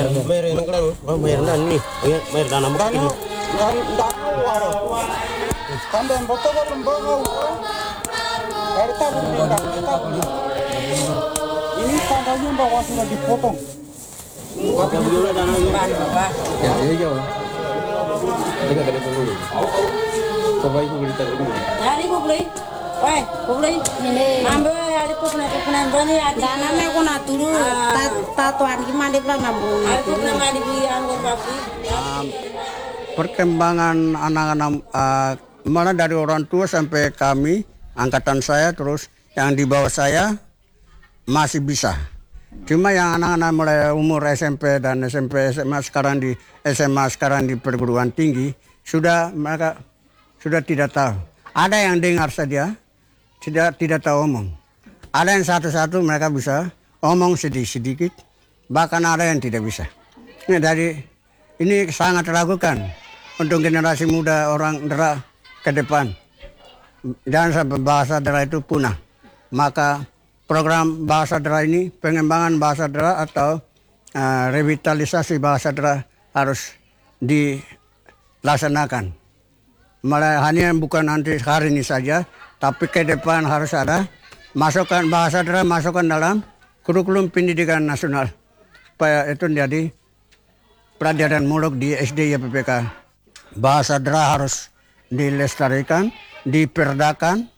Bayar yang kan, bayar dan nih, bayar dana muka ini. Kandang botol lembaga. Dari tabung ini tandanya bahwa sudah dipotong. Yang beli dana itu. Ya, ini jauh. Kita dari dulu. Coba ibu beli tadi dulu. Hari ko beli. Wah, ko beli. Ini. Ambil hari ko pernah berani hari. Dana me ko na turu tatuan ki mandi pula nambu. Hari ko pernah mandi beli anggur babi. Perkembangan anak-anak mana dari orang tua sampai kami, angkatan saya terus yang di bawah saya masih bisa. Cuma yang anak-anak mulai umur SMP dan SMP SMA sekarang di SMA sekarang di perguruan tinggi mereka sudah tidak tahu. Ada yang dengar saja, tidak tahu omong. Ada yang satu-satu mereka bisa omong sedikit, bahkan ada yang tidak bisa. Ini sangat ragukan untuk generasi muda orang Dera ke depan. Jangan sampai bahasa Dera itu punah. Maka program bahasa Dera ini, pengembangan bahasa Dera atau revitalisasi bahasa Dera harus dilaksanakan. Malah hanya bukan nanti hari ini saja, tapi ke depan harus ada masukkan bahasa Dera masukkan dalam kurikulum pendidikan nasional supaya itu menjadi pelajaran muluk di SD YPPK. Bahasa Dera harus dilestarikan, diperdakan,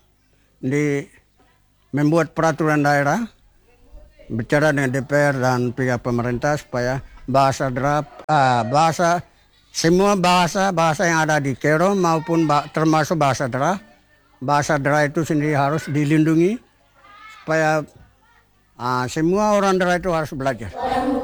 membuat peraturan daerah, bicara dengan DPR dan pihak pemerintah supaya bahasa Dera, semua bahasa yang ada di Kero maupun termasuk bahasa Dera itu sendiri harus dilindungi supaya semua orang Dera itu harus belajar.